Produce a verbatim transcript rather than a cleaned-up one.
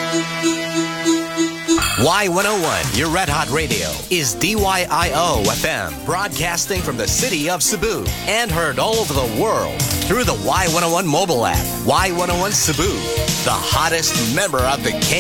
Y one oh one, your Red Hot Radio, is D Y I O F M, broadcasting from the city of Cebu and heard all over the world through the Y one oh one mobile app. Y one oh one Cebu, the hottest member of the K